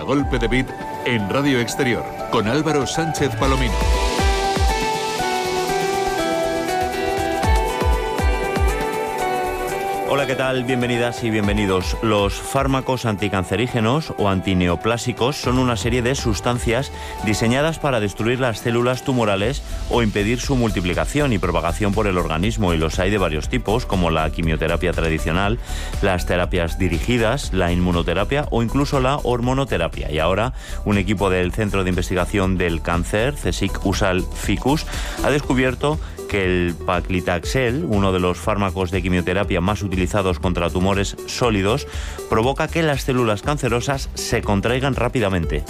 Golpe de Beat en Radio Exterior con Álvaro Sánchez Palomino. Hola, ¿qué tal? Bienvenidas y bienvenidos. Los fármacos anticancerígenos o antineoplásicos son una serie de sustancias diseñadas para destruir las células tumorales o impedir su multiplicación y propagación por el organismo, y los hay de varios tipos, como la quimioterapia tradicional, las terapias dirigidas, la inmunoterapia o incluso la hormonoterapia. Y ahora un equipo del Centro de Investigación del Cáncer, CSIC USAL Ficus, ha descubierto que el paclitaxel, uno de los fármacos de quimioterapia más utilizados contra tumores sólidos, provoca que las células cancerosas se contraigan rápidamente.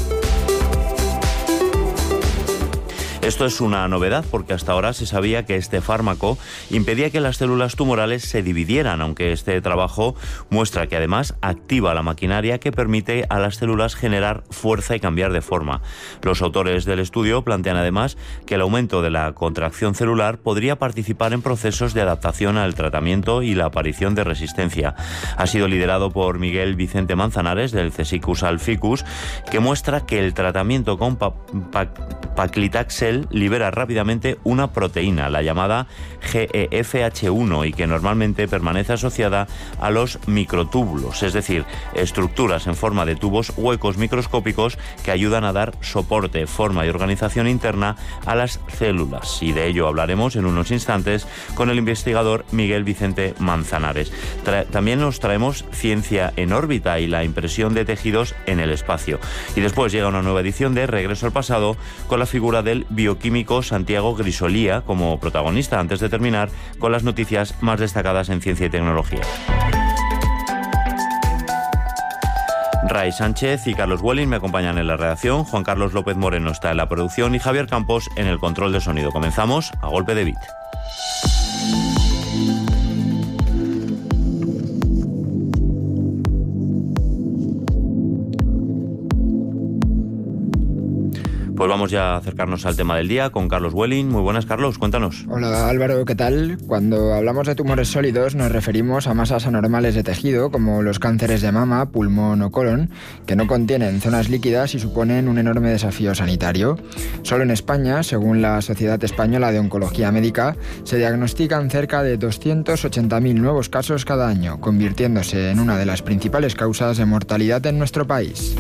Esto es una novedad porque hasta ahora se sabía que este fármaco impedía que las células tumorales se dividieran, aunque este trabajo muestra que además activa la maquinaria que permite a las células generar fuerza y cambiar de forma. Los autores del estudio plantean además que el aumento de la contracción celular podría participar en procesos de adaptación al tratamiento y la aparición de resistencia. Ha sido liderado por Miguel Vicente Manzanares del CSIC USAL Ficus, que muestra que el tratamiento con paclitaxel libera rápidamente una proteína, la llamada GEFH1, y que normalmente permanece asociada a los microtúbulos, es decir, estructuras en forma de tubos huecos microscópicos que ayudan a dar soporte, forma y organización interna a las células. Y de ello hablaremos en unos instantes con el investigador Miguel Vicente Manzanares. También nos traemos ciencia en órbita y la impresión de tejidos en el espacio. Y después llega una nueva edición de Regreso al Pasado con la figura del bioquímico Santiago Grisolía como protagonista, antes de terminar con las noticias más destacadas en ciencia y tecnología. Ray Sánchez y Carlos Welling me acompañan en la redacción, Juan Carlos López Moreno está en la producción y Javier Campos en el control de sonido. Comenzamos a golpe de beat. Pues vamos ya a acercarnos al tema del día con Carlos Welling. Muy buenas, Carlos, cuéntanos. Hola Álvaro, ¿qué tal? Cuando hablamos de tumores sólidos nos referimos a masas anormales de tejido como los cánceres de mama, pulmón o colon, que no contienen zonas líquidas y suponen un enorme desafío sanitario. Solo en España, según la Sociedad Española de Oncología Médica, se diagnostican cerca de 280.000 nuevos casos cada año, convirtiéndose en una de las principales causas de mortalidad en nuestro país.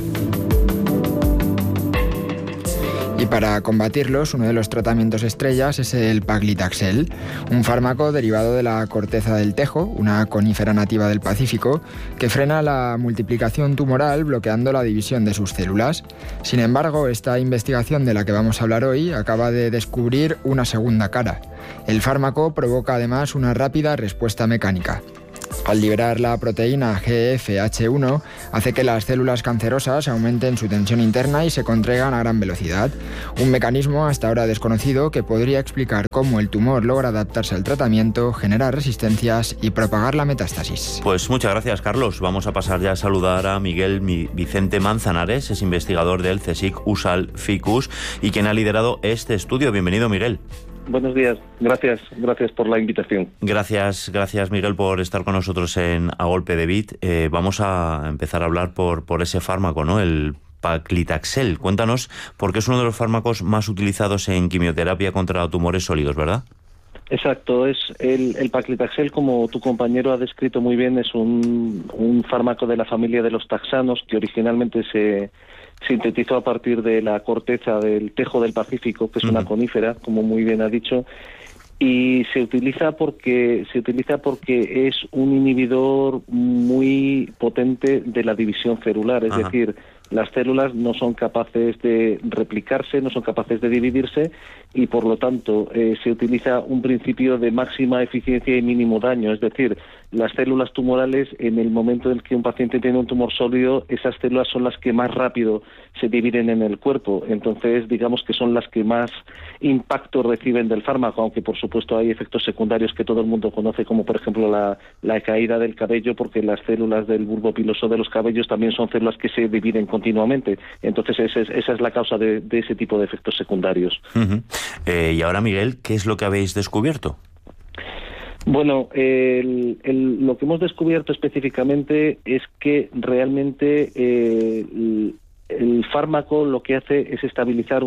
Y para combatirlos, uno de los tratamientos estrellas es el paclitaxel, un fármaco derivado de la corteza del tejo, una conífera nativa del Pacífico, que frena la multiplicación tumoral bloqueando la división de sus células. Sin embargo, esta investigación de la que vamos a hablar hoy acaba de descubrir una segunda cara. El fármaco provoca además una rápida respuesta mecánica. Al liberar la proteína GEFH1, hace que las células cancerosas aumenten su tensión interna y se contraigan a gran velocidad. Un mecanismo hasta ahora desconocido que podría explicar cómo el tumor logra adaptarse al tratamiento, generar resistencias y propagar la metástasis. Pues muchas gracias, Carlos. Vamos a pasar ya a saludar a Miguel Vicente Manzanares, es investigador del CSIC USAL Ficus y quien ha liderado este estudio. Bienvenido, Miguel. Buenos días, gracias por la invitación. Gracias Miguel por estar con nosotros en A Golpe de Beat. Vamos a empezar a hablar por ese fármaco, ¿no? El paclitaxel. Cuéntanos, porque es uno de los fármacos más utilizados en quimioterapia contra tumores sólidos, ¿verdad? Exacto, es el paclitaxel, como tu compañero ha descrito muy bien, es un fármaco de la familia de los taxanos que originalmente se sintetizó a partir de la corteza del tejo del Pacífico, que es una conífera, como muy bien ha dicho, y se utiliza porque es un inhibidor muy potente de la división celular, es decir, las células no son capaces de replicarse, no son capaces de dividirse y por lo tanto se utiliza un principio de máxima eficiencia y mínimo daño, es decir, las células tumorales en el momento en que un paciente tiene un tumor sólido, esas células son las que más rápido se dividen en el cuerpo, entonces digamos que son las que más impacto reciben del fármaco, aunque por supuesto hay efectos secundarios que todo el mundo conoce, como por ejemplo la caída del cabello, porque las células del bulbo piloso de los cabellos también son células que se dividen continuamente, entonces esa es la causa de ese tipo de efectos secundarios. Y ahora, Miguel, ¿qué es lo que habéis descubierto? Bueno, lo que hemos descubierto específicamente es que realmente el fármaco lo que hace es estabilizar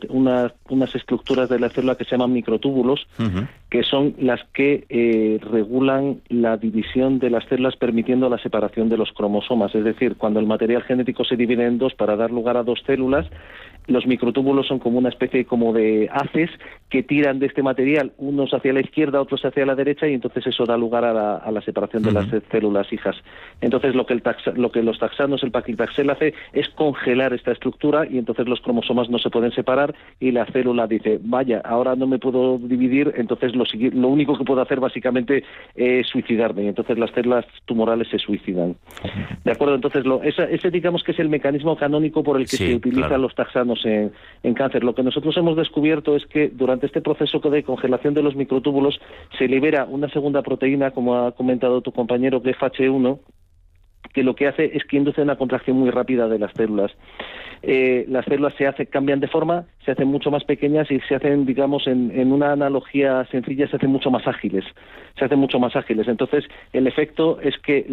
unas estructuras de la célula que se llaman microtúbulos, que son las que regulan la división de las células, permitiendo la separación de los cromosomas. Es decir, cuando el material genético se divide en dos para dar lugar a dos células, los microtúbulos son como una especie como de haces que tiran de este material, unos hacia la izquierda, otros hacia la derecha, y entonces eso da lugar a la separación de las células hijas. Entonces lo que los taxanos, el paclitaxel, hace es congelar esta estructura, y entonces los cromosomas no se pueden separar, y la célula dice, vaya, ahora no me puedo dividir, entonces lo único que puedo hacer básicamente es suicidarme, y entonces las células tumorales se suicidan. ¿De acuerdo? Entonces ese digamos que es el mecanismo canónico por el que se utilizan los taxanos en cáncer. Lo que nosotros hemos descubierto es que durante este proceso de congelación de los microtúbulos se libera una segunda proteína, como ha comentado tu compañero, GFH1, que lo que hace es que induce una contracción muy rápida de las células. Las células cambian de forma, se hacen mucho más pequeñas y se hacen, digamos, en una analogía sencilla, se hacen mucho más ágiles. Entonces, el efecto es que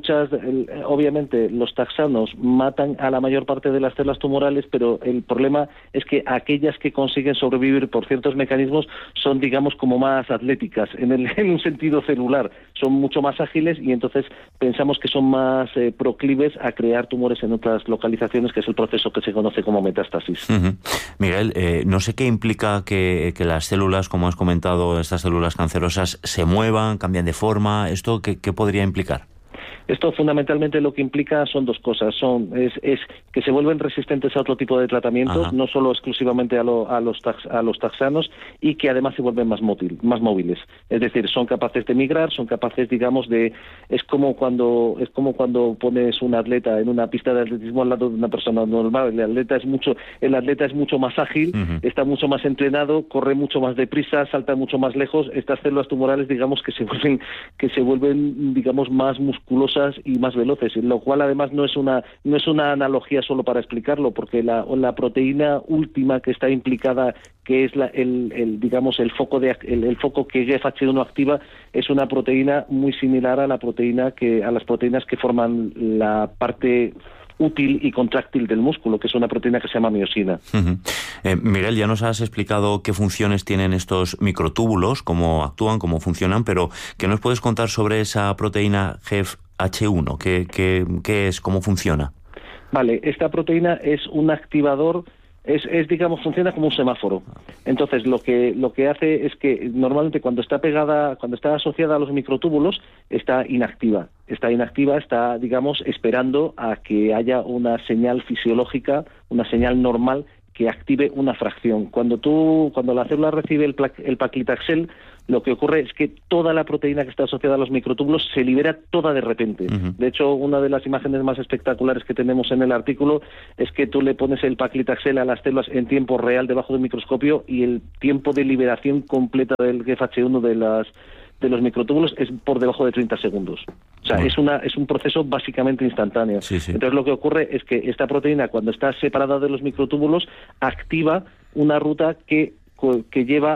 obviamente los taxanos matan a la mayor parte de las células tumorales, pero el problema es que aquellas que consiguen sobrevivir por ciertos mecanismos son, digamos, como más atléticas en un sentido celular, son mucho más ágiles, y entonces pensamos que son más proclives a crear tumores en otras localizaciones, que es el proceso que se conoce como metástasis. Miguel, no sé qué implica que las células, como has comentado, estas células cancerosas, se muevan, cambian de forma. ¿Esto qué podría implicar? Esto fundamentalmente lo que implica son dos cosas. Es que se vuelven resistentes a otro tipo de tratamientos, no solo exclusivamente a los taxanos, y que además se vuelven más móviles. Es decir, son capaces de migrar, son capaces, digamos, es como cuando pones un atleta en una pista de atletismo al lado de una persona normal. El atleta es mucho más ágil, está mucho más entrenado, corre mucho más deprisa, salta mucho más lejos. Estas células tumorales, digamos, que se vuelven, digamos, más musculosas y más veloces, lo cual además no es una analogía solo para explicarlo, porque la proteína última que está implicada, que es el foco que GFH1 activa, es una proteína muy similar a las proteínas que forman la parte útil y contráctil del músculo, que es una proteína que se llama miosina. Miguel, ya nos has explicado qué funciones tienen estos microtúbulos, cómo actúan, cómo funcionan, pero ¿qué nos puedes contar sobre esa proteína GFH1? ¿Qué es? ¿Cómo funciona? Vale, esta proteína es un activador, digamos, funciona como un semáforo. Entonces, lo que hace es que normalmente cuando está asociada a los microtúbulos, está inactiva, digamos, esperando a que haya una señal fisiológica, una señal normal que active una fracción. Cuando la célula recibe el paclitaxel, lo que ocurre es que toda la proteína que está asociada a los microtúbulos se libera toda de repente. De hecho, una de las imágenes más espectaculares que tenemos en el artículo es que tú le pones el paclitaxel a las células en tiempo real debajo del microscopio, y el tiempo de liberación completa del GFH1 de los microtúbulos es por debajo de 30 segundos. O sea, es un proceso básicamente instantáneo. Sí. Entonces lo que ocurre es que esta proteína, cuando está separada de los microtúbulos, activa una ruta que lleva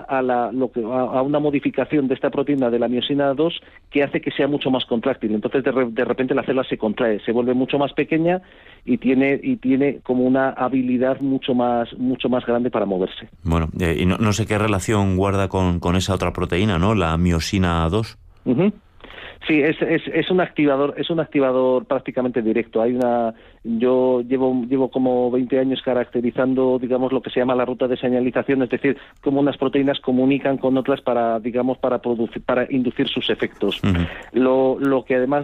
a una modificación de esta proteína de la miosina 2, que hace que sea mucho más contráctil. Entonces de repente la célula se contrae, se vuelve mucho más pequeña y tiene como una habilidad mucho más grande para moverse. Bueno, y no sé qué relación guarda con esa otra proteína, ¿no? La miosina 2. Sí, es un activador prácticamente directo. Yo llevo como 20 años caracterizando, digamos, lo que se llama la ruta de señalización, es decir, cómo unas proteínas comunican con otras para inducir sus efectos. Lo que además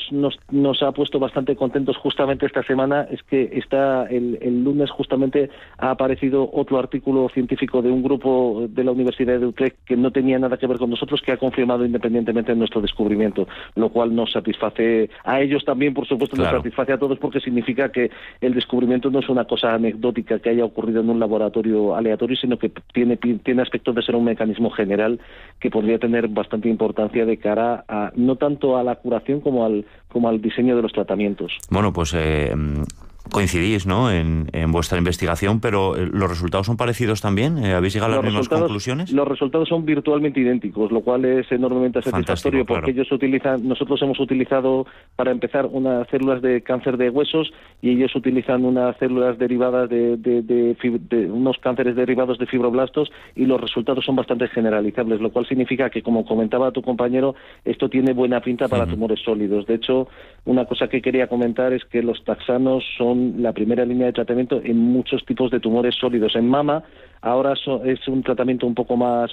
nos ha puesto bastante contentos justamente esta semana es que el lunes justamente ha aparecido otro artículo científico de un grupo de la Universidad de Utrecht que no tenía nada que ver con nosotros, que ha confirmado independientemente nuestro descubrimiento, lo cual nos satisface a ellos también, por supuesto. Claro. Nos satisface a todos, porque significa que el descubrimiento no es una cosa anecdótica que haya ocurrido en un laboratorio aleatorio, sino que tiene aspectos de ser un mecanismo general que podría tener bastante importancia de cara a no tanto a la curación como al diseño de los tratamientos. Bueno, pues coincidís, ¿no?, en vuestra investigación, pero ¿los resultados son parecidos también? ¿Habéis llegado a las mismas conclusiones? Los resultados son virtualmente idénticos, lo cual es enormemente satisfactorio. Porque ellos nosotros hemos utilizado, para empezar, unas células de cáncer de huesos, y ellos utilizan unas células derivadas de unos cánceres derivados de fibroblastos, y los resultados son bastante generalizables, lo cual significa que, como comentaba tu compañero, esto tiene buena pinta para tumores sólidos. De hecho, una cosa que quería comentar es que los taxanos son la primera línea de tratamiento en muchos tipos de tumores sólidos. En mama ahora es un tratamiento un poco más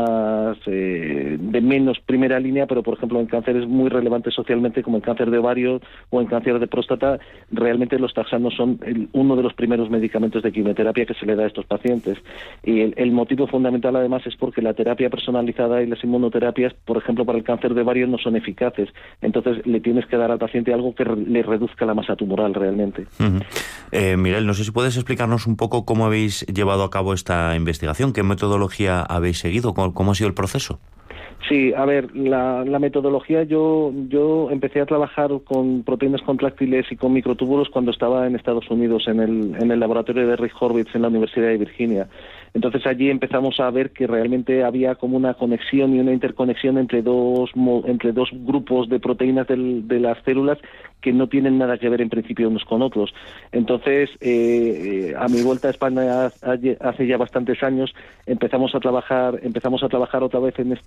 de menos primera línea, pero por ejemplo en cánceres muy relevantes socialmente, como en cáncer de ovario o en cáncer de próstata, realmente los taxanos son uno de los primeros medicamentos de quimioterapia que se le da a estos pacientes. Y el motivo fundamental además es porque la terapia personalizada y las inmunoterapias, por ejemplo para el cáncer de ovario, no son eficaces. Entonces le tienes que dar al paciente algo que le reduzca la masa tumoral realmente. Miguel, no sé si puedes explicarnos un poco cómo habéis llevado a cabo esta investigación, qué metodología habéis seguido, cómo ha sido el proceso. Sí, a ver, la metodología, yo empecé a trabajar con proteínas contráctiles y con microtúbulos cuando estaba en Estados Unidos, en el laboratorio de Rick Horvitz en la Universidad de Virginia. Entonces allí empezamos a ver que realmente había como una conexión y una interconexión entre dos grupos de proteínas de las células que no tienen nada que ver en principio unos con otros. Entonces, a mi vuelta a España hace ya bastantes años, empezamos a trabajar otra vez en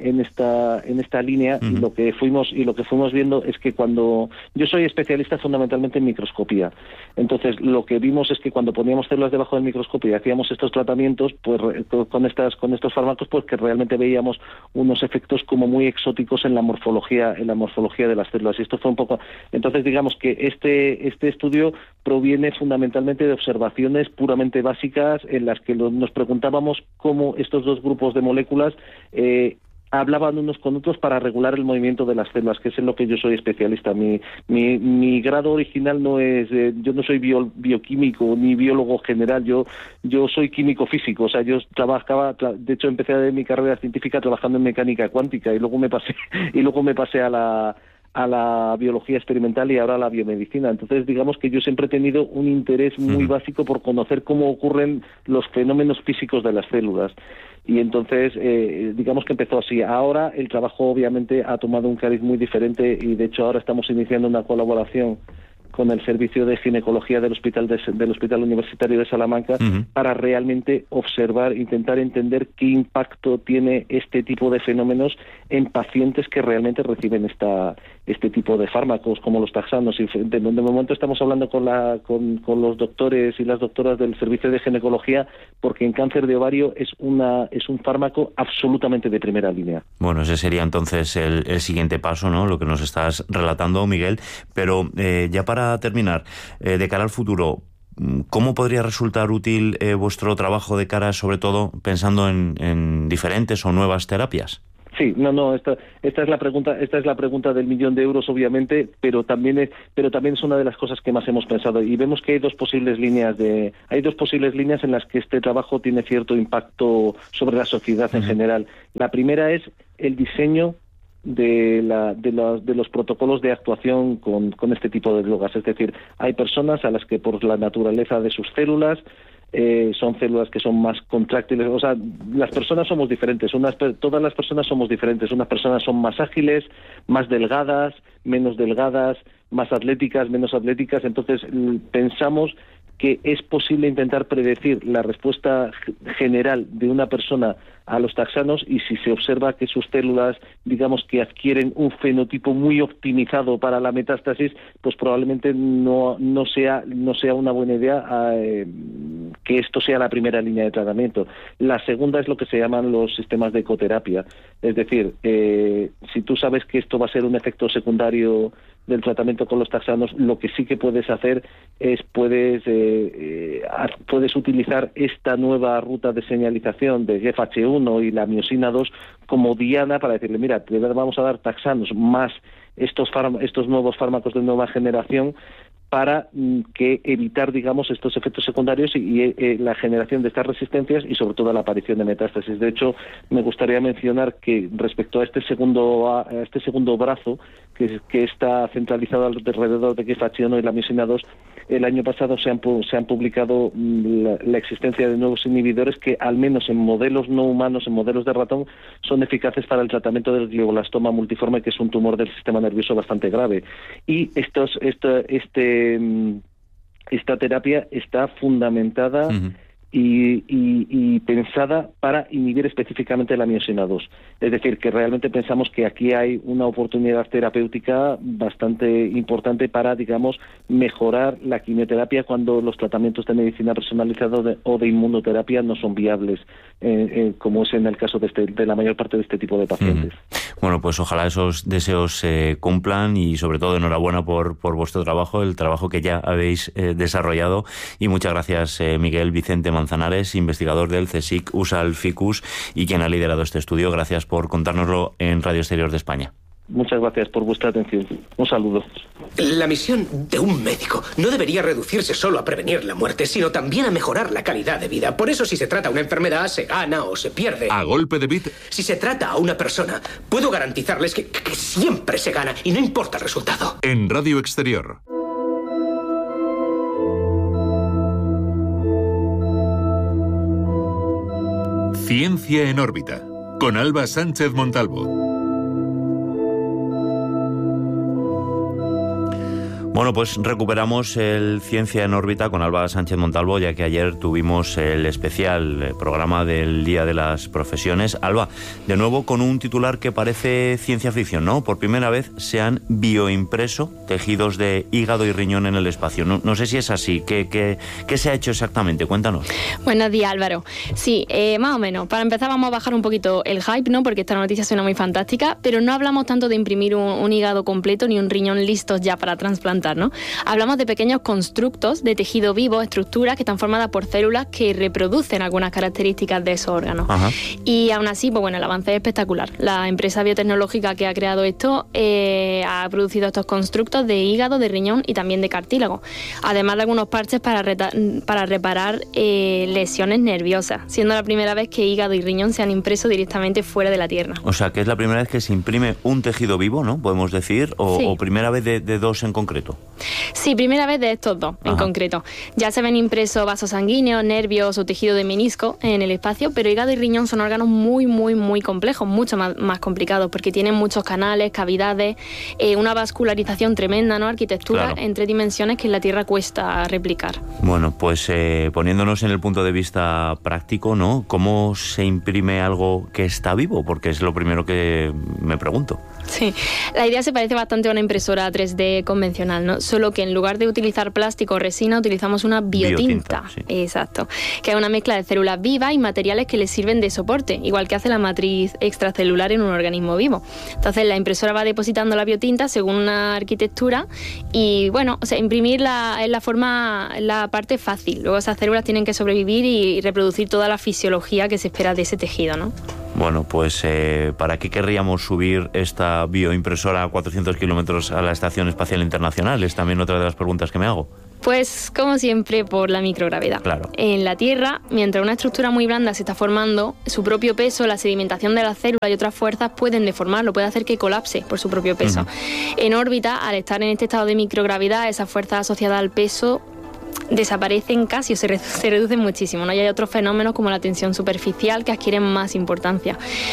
esta línea. Y lo que fuimos viendo es que cuando yo soy especialista fundamentalmente en microscopía, entonces lo que vimos es que cuando poníamos células debajo del microscopio y hacíamos estos tratamientos, pues con estos fármacos, pues que realmente veíamos unos efectos como muy exóticos en la morfología de las células. Y esto fue un poco. Entonces, digamos que este estudio proviene fundamentalmente de observaciones puramente básicas en las que nos preguntábamos cómo estos dos grupos de moléculas hablaban unos con otros para regular el movimiento de las células, que es en lo que yo soy especialista. Mi grado original no es, yo no soy bioquímico ni biólogo general, yo soy químico físico, o sea, yo de hecho empecé mi carrera científica trabajando en mecánica cuántica y luego me pasé a la biología experimental y ahora a la biomedicina. Entonces, digamos que yo siempre he tenido un interés muy básico por conocer cómo ocurren los fenómenos físicos de las células. Y entonces, digamos que empezó así. Ahora el trabajo obviamente ha tomado un cariz muy diferente y de hecho ahora estamos iniciando una colaboración con el servicio de ginecología del Hospital Universitario de Salamanca para realmente observar, intentar entender qué impacto tiene este tipo de fenómenos en pacientes que realmente reciben este tipo de fármacos como los taxanos. Y de momento estamos hablando con los doctores y las doctoras del servicio de ginecología porque en cáncer de ovario es un fármaco absolutamente de primera línea. Bueno, ese sería entonces el siguiente paso, ¿no?, lo que nos estás relatando, Miguel. Pero ya para terminar, de cara al futuro, ¿cómo podría resultar útil vuestro trabajo de cara, sobre todo, pensando en diferentes o nuevas terapias? Sí, esta es la pregunta del millón de euros, obviamente, pero también es una de las cosas que más hemos pensado y vemos que hay dos posibles líneas en las que este trabajo tiene cierto impacto sobre la sociedad en general. La primera es el diseño de los protocolos de actuación con este tipo de drogas. Es decir, hay personas a las que por la naturaleza de sus células son células que son más contráctiles, o sea, las personas somos diferentes, todas las personas somos diferentes, unas personas son más ágiles, más delgadas, menos delgadas, más atléticas, menos atléticas, entonces pensamos que es posible intentar predecir la respuesta general de una persona a los taxanos y si se observa que sus células, digamos que adquieren un fenotipo muy optimizado para la metástasis, pues probablemente no sea una buena idea que esto sea la primera línea de tratamiento. La segunda es lo que se llaman los sistemas de ecoterapia, es decir, si tú sabes que esto va a ser un efecto secundario del tratamiento con los taxanos, lo que sí que puedes hacer es puedes utilizar esta nueva ruta de señalización de GFH1 y la miosina 2 como diana para decirle, mira, vamos a dar taxanos más estos nuevos fármacos de nueva generación para evitar, digamos, estos efectos secundarios y la generación de estas resistencias y sobre todo la aparición de metástasis. De hecho, me gustaría mencionar que respecto a este segundo brazo que está centralizado alrededor de GFH1 y la miosina 2, el año pasado se han publicado la existencia de nuevos inhibidores que, al menos en modelos no humanos, en modelos de ratón, son eficaces para el tratamiento del glioblastoma multiforme, que es un tumor del sistema nervioso bastante grave. Y esta terapia está fundamentada y pensada para inhibir específicamente la miosina 2. Es decir, que realmente pensamos que aquí hay una oportunidad terapéutica bastante importante para, digamos, mejorar la quimioterapia cuando los tratamientos de medicina personalizada o de inmunoterapia no son viables, como es en el caso de la mayor parte de este tipo de pacientes. Bueno, pues ojalá esos deseos se cumplan y sobre todo enhorabuena por vuestro trabajo, el trabajo que ya habéis desarrollado, y muchas gracias, Miguel Vicente Manzanares, investigador del CSIC USAL Ficus y quien ha liderado este estudio. Gracias por contárnoslo en Radio Exterior de España. Muchas gracias por vuestra atención. Un saludo. La misión de un médico no debería reducirse solo a prevenir la muerte, sino también a mejorar la calidad de vida. Por eso, si se trata una enfermedad, se gana o se pierde. A golpe de bit. Si se trata a una persona, puedo garantizarles que siempre se gana y no importa el resultado. En Radio Exterior. Ciencia en órbita, con Alba Sánchez Montalvo. Bueno, pues recuperamos el Ciencia en órbita con Alba Sánchez Montalvo, ya que ayer tuvimos el especial programa del Día de las Profesiones. Alba, de nuevo con un titular que parece ciencia ficción, ¿no? Por primera vez se han bioimpreso tejidos de hígado y riñón en el espacio. No sé si es así. ¿Qué se ha hecho exactamente? Cuéntanos. Buenos días, Álvaro. Sí, más o menos. Para empezar vamos a bajar un poquito el hype, ¿no? Porque esta noticia suena muy fantástica, pero no hablamos tanto de imprimir un hígado completo ni un riñón listos ya para trasplantar, ¿no? Hablamos de pequeños constructos de tejido vivo, estructuras que están formadas por células que reproducen algunas características de esos órganos. Ajá. Y aún así, pues bueno, el avance es espectacular. La empresa biotecnológica que ha creado esto ha producido estos constructos de hígado, de riñón y también de cartílago, además de algunos parches para reparar lesiones nerviosas, siendo la primera vez que hígado y riñón se han impreso directamente fuera de la Tierra. O sea, que es la primera vez que se imprime un tejido vivo, ¿no? Podemos decir, o primera vez de dos en concreto. Sí, primera vez de estos dos en concreto. Ya se ven impresos vasos sanguíneos, nervios o tejido de menisco en el espacio, pero hígado y riñón son órganos muy, muy, muy complejos, mucho más complicados, porque tienen muchos canales, cavidades, una vascularización tremenda, ¿no? Arquitectura en 3 dimensiones que en la Tierra cuesta replicar. Bueno, pues poniéndonos en el punto de vista práctico, ¿no? ¿Cómo se imprime algo que está vivo? Porque es lo primero que me pregunto. Sí, la idea se parece bastante a una impresora 3D convencional, ¿no? Solo que en lugar de utilizar plástico o resina, utilizamos una biotinta. Sí. Exacto. Que es una mezcla de células vivas y materiales que les sirven de soporte, igual que hace la matriz extracelular en un organismo vivo. Entonces la impresora va depositando la biotinta según una arquitectura y, bueno, o sea, imprimir es la parte fácil. Luego esas células tienen que sobrevivir y reproducir toda la fisiología que se espera de ese tejido, ¿no? Bueno, pues ¿para qué querríamos subir esta bioimpresora a 400 kilómetros a la Estación Espacial Internacional? Es también otra de las preguntas que me hago. Pues, como siempre, por la microgravedad. Claro. En la Tierra, mientras una estructura muy blanda se está formando, su propio peso, la sedimentación de la célula y otras fuerzas pueden deformarlo, puede hacer que colapse por su propio peso. En órbita, al estar en este estado de microgravedad, esas fuerzas asociadas al peso desaparecen casi o se reducen muchísimo, ¿no? Y hay otros fenómenos como la tensión superficial que adquieren más importancia.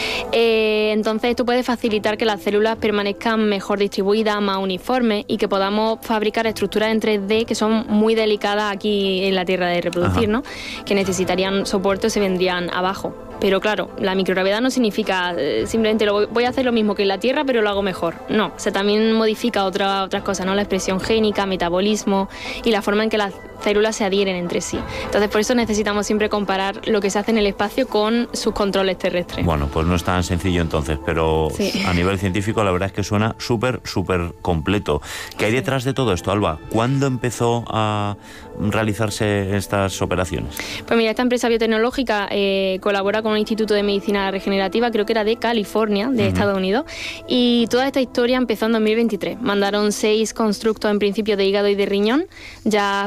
Entonces esto puede facilitar que las células permanezcan mejor distribuidas, más uniformes y que podamos fabricar estructuras en 3D que son muy delicadas aquí en la Tierra de reproducir, ¿no? Que necesitarían soporte o se vendrían abajo. Pero claro, la microgravedad no significa simplemente voy a hacer lo mismo que en la Tierra, pero lo hago mejor. No, se también modifica otras cosas, ¿no? La expresión génica, metabolismo y la forma en que las células se adhieren entre sí. Entonces, por eso necesitamos siempre comparar lo que se hace en el espacio con sus controles terrestres. Bueno, pues no es tan sencillo entonces, pero a nivel científico la verdad es que suena súper completo. ¿Qué hay detrás de todo esto, Alba? ¿Cuándo empezó a realizarse estas operaciones? Pues mira, esta empresa biotecnológica colabora con un instituto de medicina regenerativa, creo que era de California, de Estados Unidos, y toda esta historia empezó en 2023. Mandaron 6 constructos en principio de hígado y de riñón, ya fabricados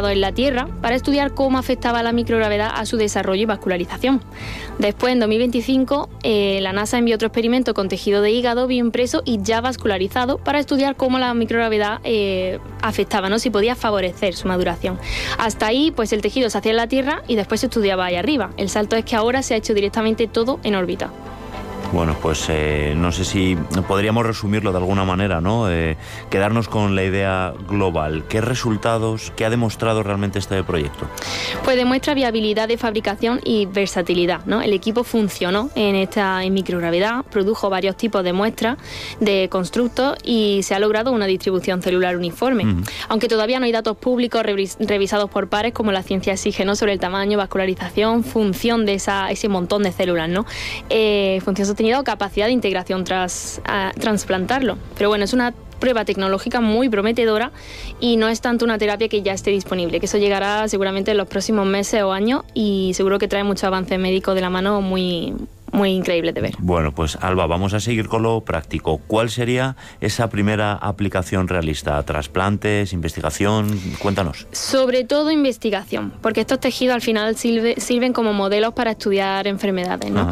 hígado en la Tierra para estudiar cómo afectaba la microgravedad a su desarrollo y vascularización. Después, en 2025, la NASA envió otro experimento con tejido de hígado bioimpreso y ya vascularizado para estudiar cómo la microgravedad afectaba, ¿no? Si podía favorecer su maduración. Hasta ahí, pues el tejido se hacía en la Tierra y después se estudiaba ahí arriba. El salto es que ahora se ha hecho directamente todo en órbita. Bueno, pues no sé si podríamos resumirlo de alguna manera, ¿no? Quedarnos con la idea global. ¿Qué resultados, qué ha demostrado realmente este proyecto? Pues demuestra viabilidad de fabricación y versatilidad, ¿no? El equipo funcionó en microgravedad, produjo varios tipos de muestras de constructos y se ha logrado una distribución celular uniforme. Aunque todavía no hay datos públicos revisados por pares, como la ciencia exige, ¿no? Sobre el tamaño, vascularización, función de ese montón de células, ¿no? Función sostenida o capacidad de integración tras trasplantarlo. Pero bueno, es una prueba tecnológica muy prometedora y no es tanto una terapia que ya esté disponible, que eso llegará seguramente en los próximos meses o años y seguro que trae mucho avance médico de la mano muy increíble de ver. Bueno, pues Alba, vamos a seguir con lo práctico. ¿Cuál sería esa primera aplicación realista? ¿Trasplantes, investigación? Cuéntanos. Sobre todo investigación, porque estos tejidos al final sirven como modelos para estudiar enfermedades, ¿no?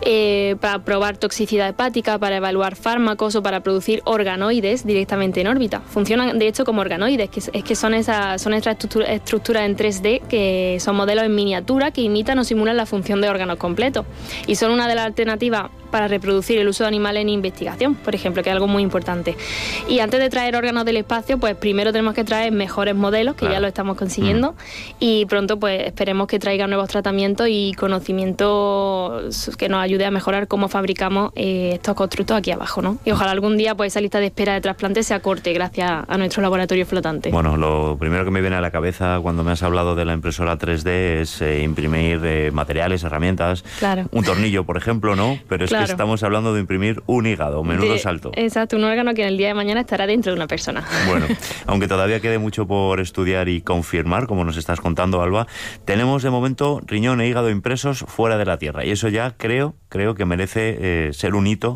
Para probar toxicidad hepática, para evaluar fármacos o para producir organoides directamente en órbita. Funcionan de hecho como organoides, que son estas estructuras en 3D que son modelos en miniatura que imitan o simulan la función de órganos completos y son una de las alternativas para reproducir el uso de animales en investigación, por ejemplo, que es algo muy importante. Y antes de traer órganos del espacio, pues primero tenemos que traer mejores modelos, que ya lo estamos consiguiendo, y pronto pues esperemos que traigan nuevos tratamientos y conocimientos que nos ayude a mejorar cómo fabricamos estos constructos aquí abajo, ¿no? Y ojalá algún día pues esa lista de espera de trasplantes se acorte gracias a nuestro laboratorio flotante. Bueno, lo primero que me viene a la cabeza cuando me has hablado de la impresora 3D es imprimir materiales, herramientas, un tornillo, por ejemplo, ¿no? Pero es que estamos hablando de imprimir un hígado, menudo salto. Exacto, un órgano que en el día de mañana estará dentro de una persona. Bueno, aunque todavía quede mucho por estudiar y confirmar, como nos estás contando, Alba, tenemos de momento riñón e hígado impresos fuera de la Tierra y eso ya creo que merece ser un hito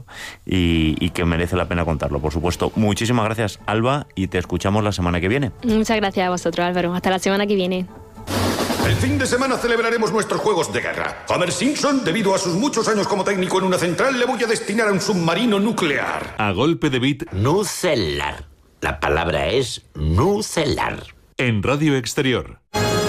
y que merece la pena contarlo, por supuesto. Muchísimas gracias, Alba, y te escuchamos la semana que viene. Muchas gracias a vosotros, Álvaro. Hasta la semana que viene. El fin de semana celebraremos nuestros juegos de guerra. Homer Simpson, debido a sus muchos años como técnico en una central, le voy a destinar a un submarino nuclear. A golpe de beat. Nucelar. La palabra es nucelar. En Radio Exterior.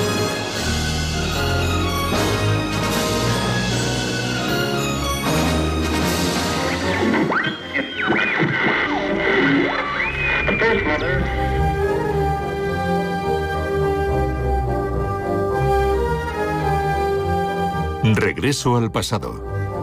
Regreso al pasado.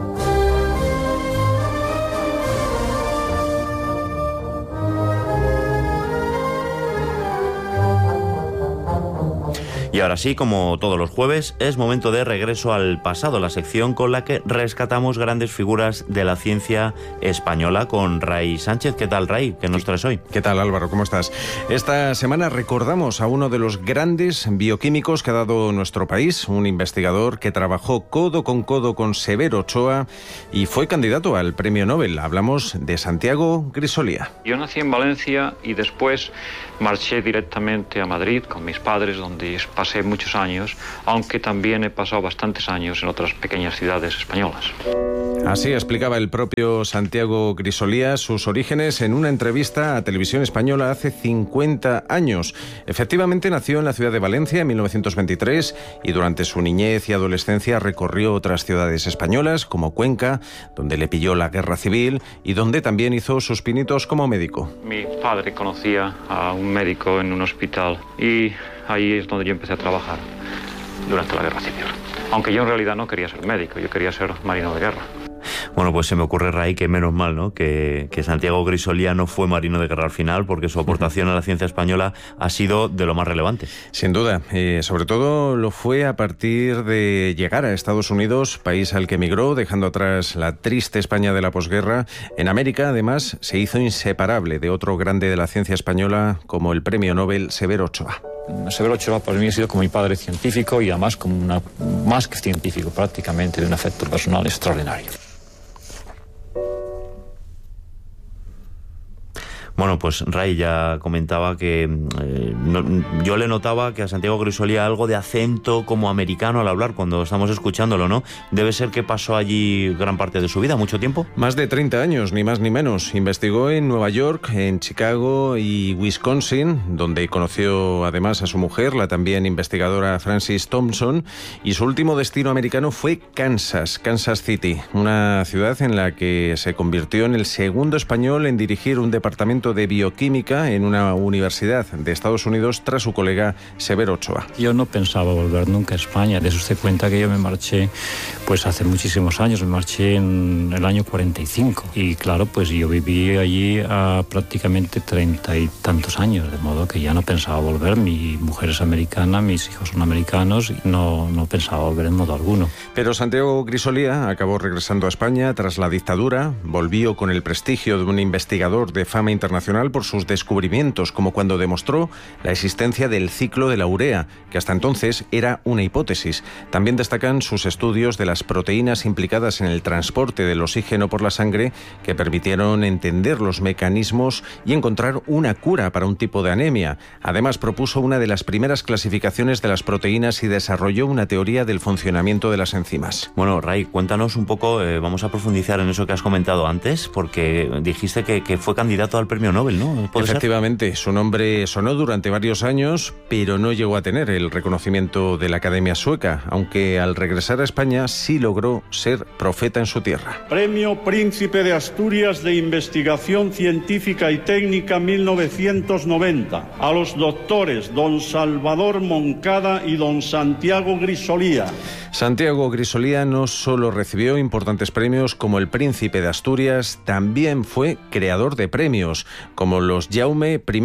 Y ahora sí, como todos los jueves, es momento de Regreso al pasado, la sección con la que rescatamos grandes figuras de la ciencia española con Ray Sánchez. ¿Qué tal, Ray? ¿Qué nos traes hoy? ¿Qué tal, Álvaro? ¿Cómo estás? Esta semana recordamos a uno de los grandes bioquímicos que ha dado nuestro país, un investigador que trabajó codo con Severo Ochoa y fue candidato al Premio Nobel. Hablamos de Santiago Grisolía. Yo nací en Valencia y después marché directamente a Madrid con mis padres, donde pasé muchos años, aunque también he pasado bastantes años en otras pequeñas ciudades españolas. Así explicaba el propio Santiago Grisolía sus orígenes en una entrevista a Televisión Española hace 50 años. Efectivamente, nació en la ciudad de Valencia en 1923 y durante su niñez y adolescencia recorrió otras ciudades españolas, como Cuenca, donde le pilló la guerra civil y donde también hizo sus pinitos como médico. Mi padre conocía a un médico en un hospital y ahí es donde yo empecé a trabajar durante la guerra civil. Aunque yo en realidad no quería ser médico, yo quería ser marino de guerra. Bueno, pues se me ocurre, Ray, que menos mal, ¿no? Que Santiago Grisolía no fue marino de guerra al final, porque su aportación a la ciencia española ha sido de lo más relevante. Sin duda, sobre todo lo fue a partir de llegar a Estados Unidos, país al que emigró, dejando atrás la triste España de la posguerra. En América, además, se hizo inseparable de otro grande de la ciencia española, como el Premio Nobel Severo Ochoa. Severo Ochoa para mí ha sido como mi padre científico y además como más que científico, prácticamente de un afecto personal extraordinario. Bueno, pues Ray ya comentaba que yo le notaba que a Santiago Grisolía algo de acento como americano al hablar cuando estamos escuchándolo, ¿no? Debe ser que pasó allí gran parte de su vida, mucho tiempo. Más de 30 años, ni más ni menos. Investigó en Nueva York, en Chicago y Wisconsin, donde conoció además a su mujer, la también investigadora Frances Thompson, y su último destino americano fue Kansas City, una ciudad en la que se convirtió en el segundo español en dirigir un departamento de bioquímica en una universidad de Estados Unidos tras su colega Severo Ochoa. Yo no pensaba volver nunca a España. Des usted cuenta que yo me marché pues hace muchísimos años. Me marché en el año 45 y claro, pues yo viví allí prácticamente 30 y tantos años, de modo que ya no pensaba volver. Mi mujer es americana, mis hijos son americanos y no pensaba volver en modo alguno. Pero Santiago Grisolía acabó regresando a España tras la dictadura. Volvió con el prestigio de un investigador de fama internacional por sus descubrimientos, como cuando demostró la existencia del ciclo de la urea, que hasta entonces era una hipótesis. También destacan sus estudios de las proteínas implicadas en el transporte del oxígeno por la sangre, que permitieron entender los mecanismos y encontrar una cura para un tipo de anemia. Además, propuso una de las primeras clasificaciones de las proteínas y desarrolló una teoría del funcionamiento de las enzimas. Bueno, Ray, cuéntanos un poco, vamos a profundizar en eso que has comentado antes, porque dijiste que fue candidato al premio Nobel, ¿no? Efectivamente, su nombre sonó durante varios años, pero no llegó a tener el reconocimiento de la Academia Sueca, aunque al regresar a España sí logró ser profeta en su tierra. Premio Príncipe de Asturias de Investigación Científica y Técnica 1990 a los doctores don Salvador Moncada y don Santiago Grisolía. Santiago Grisolía no solo recibió importantes premios como el Príncipe de Asturias, también fue creador de premios, como los Jaume I,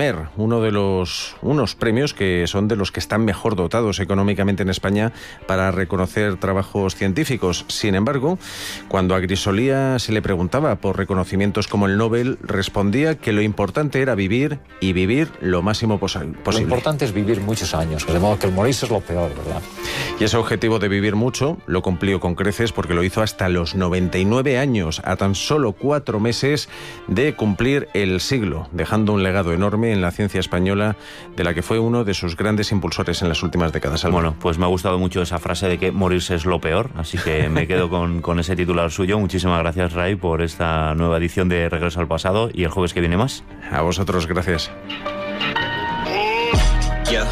unos premios que son de los que están mejor dotados económicamente en España para reconocer trabajos científicos. Sin embargo, cuando a Grisolía se le preguntaba por reconocimientos como el Nobel, respondía que lo importante era vivir y vivir lo máximo posible. Lo importante es vivir muchos años, de modo que el morirse es lo peor, ¿verdad? Y ese objetivo de vivir mucho lo cumplió con creces porque lo hizo hasta los 99 años, a tan solo 4 meses de cumplir el siglo, dejando un legado enorme en la ciencia española, de la que fue uno de sus grandes impulsores en las últimas décadas. Bueno, pues me ha gustado mucho esa frase de que morirse es lo peor, así que me quedo con ese titular suyo. Muchísimas gracias, Ray, por esta nueva edición de Regreso al Pasado, y el jueves que viene más. A vosotros, gracias. Yeah.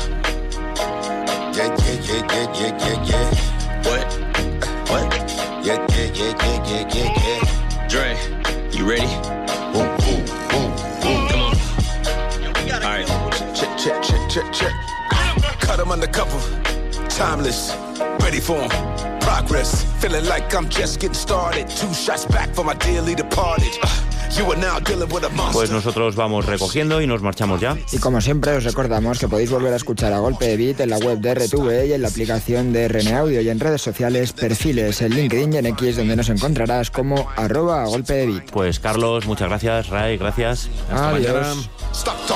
Dre, you ready? Boom, boom, boom, boom. Come on. All right. Check. Cut him undercover. Timeless. Ready for him. Progress. Feeling like I'm just getting started. 2 shots back for my dearly departed. Pues nosotros vamos recogiendo y nos marchamos ya. Y como siempre os recordamos que podéis volver a escuchar A Golpe de Beat en la web de RTV y en la aplicación de RN Audio, y en redes sociales, perfiles en LinkedIn y en X, donde nos encontrarás como @agolpedebeat. Pues Carlos, muchas gracias. Ray, gracias. Adiós.